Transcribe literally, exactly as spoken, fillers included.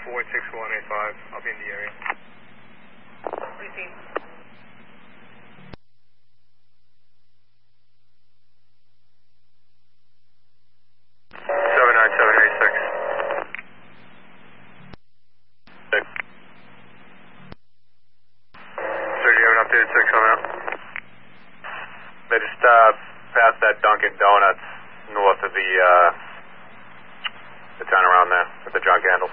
four six one eight five. I'll be in the area. Receive. seven nine seven eight six. Six. Sir, do you have an updated six on that? They just uh, passed that Dunkin' Donuts north of the uh, the turnaround there with the junk handles.